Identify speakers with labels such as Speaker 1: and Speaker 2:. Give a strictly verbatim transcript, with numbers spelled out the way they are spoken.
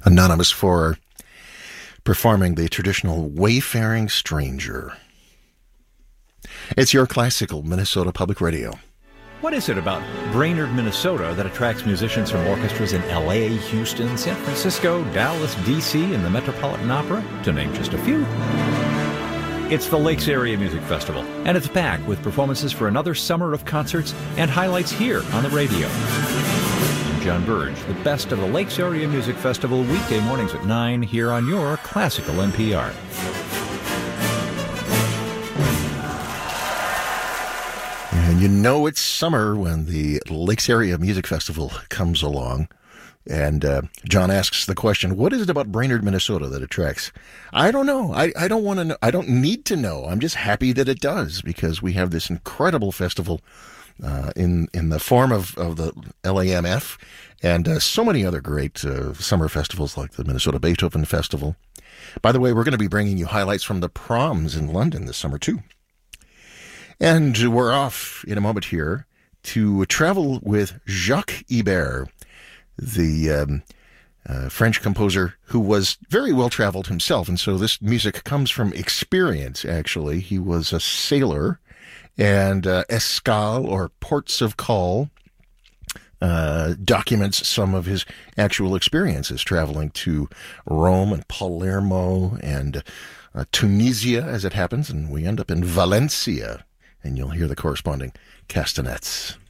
Speaker 1: Anonymous for performing the traditional Wayfaring Stranger. It's your classical Minnesota Public Radio.
Speaker 2: What is it about Brainerd, Minnesota that attracts musicians from orchestras in L A, Houston, San Francisco, Dallas, D C, and the Metropolitan Opera, to name just a few? It's the Lakes Area Music Festival, and it's back with performances for another summer of concerts and highlights here on the radio. I'm John Burge, the best of the Lakes Area Music Festival, weekday mornings at nine here on your classical N P R.
Speaker 1: And you know it's summer when the Lakes Area Music Festival comes along. And uh, John asks the question, what is it about Brainerd, Minnesota that attracts? I don't know. I, I don't want to know. I don't need to know. I'm just happy that it does, because we have this incredible festival uh, in in the form of, of the L A M F and uh, so many other great uh, summer festivals like the Minnesota Beethoven Festival. By the way, we're going to be bringing you highlights from the proms in London this summer, too. And we're off in a moment here to travel with Jacques Ibert, the um, uh, French composer who was very well-traveled himself. And so this music comes from experience, actually. He was a sailor, and uh, Escale, or Ports of Call, uh, documents some of his actual experiences traveling to Rome and Palermo and uh, Tunisia, as it happens. And we end up in Valencia, and you'll hear the corresponding castanets.